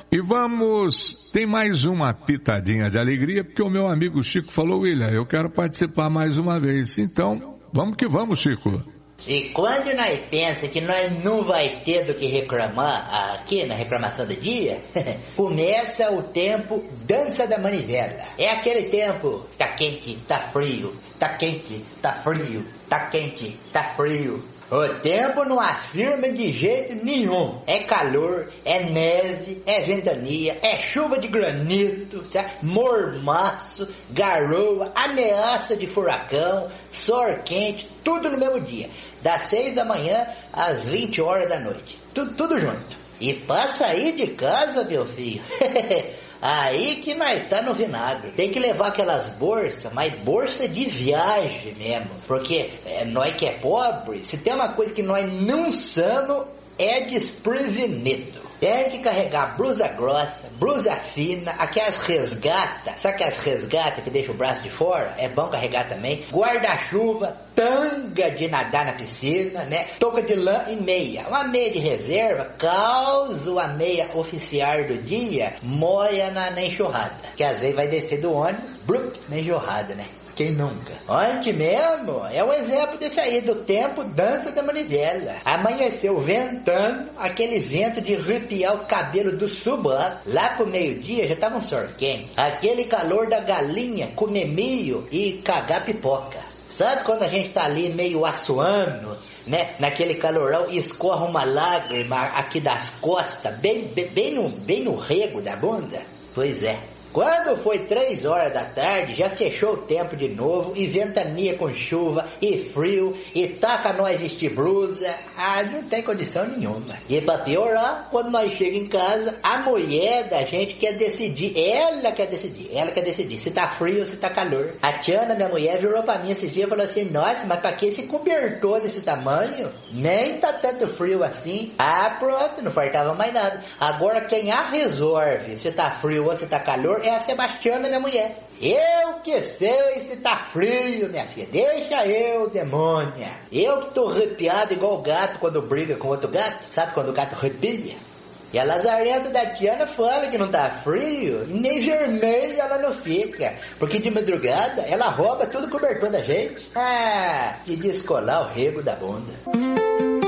E vamos, tem mais uma pitadinha de alegria, porque o meu amigo Chico falou, William, eu quero participar mais uma vez. Então, vamos que vamos, Chico. E quando nós pensamos que nós não vai ter do que reclamar aqui na reclamação do dia, começa o tempo dança da manivela. É aquele tempo, tá quente, tá frio, tá quente, tá frio, tá quente, tá frio. O tempo não afirma de jeito nenhum. É calor, é neve, é ventania, é chuva de granito, certo? Mormaço, garoa, ameaça de furacão, sol quente, tudo no mesmo dia. Das 6 da manhã às 20 horas da noite. Tudo junto. E pra sair de casa, meu filho, aí que nós tá no vinagre. Tem que levar aquelas bolsas, mas bolsa de viagem mesmo. Porque nós que é pobre, se tem uma coisa que nós não somos, é desprevenido. Tem que carregar blusa grossa, blusa fina, aquelas resgatas, sabe aquelas resgatas que deixam o braço de fora? É bom carregar também. Guarda-chuva, tanga de nadar na piscina, né? Touca de lã e meia. Uma meia de reserva, caso a meia oficial do dia moia na enxurrada. Que às vezes vai descer do ônibus, na enxurrada, né? Quem nunca? Ontem mesmo é um exemplo desse aí, do tempo dança da manivela. Amanheceu ventando, aquele vento de arrepiar o cabelo do suba. Lá pro meio-dia já tava um sol quente. Aquele calor da galinha comer milho e cagar pipoca. Sabe quando a gente tá ali meio assuando, né? Naquele calorão e escorre uma lágrima aqui das costas, bem no rego da bunda? Pois é. Quando foi 3 horas da tarde, já fechou o tempo de novo, e ventania com chuva, e frio, e taca nós vestir blusa. Não tem condição nenhuma. E pra piorar, quando nós chegamos em casa, a mulher da gente quer decidir. Ela quer decidir se tá frio ou se tá calor. A Tiana, minha mulher, virou pra mim esses dias e falou assim, nossa, mas pra que esse cobertor desse tamanho? Nem tá tanto frio assim. Pronto, não faltava mais nada. Agora quem a resolve se tá frio ou se tá calor é a Sebastiana, minha mulher. Eu que sei se tá frio, minha filha. Deixa eu, demônia. Eu que tô arrepiado igual o gato quando briga com outro gato. Sabe quando o gato arrepia? E a lazarenta da Tiana fala que não tá frio, e nem vermelho ela não fica. Porque de madrugada ela rouba tudo cobertor da gente. De descolar o rego da bunda.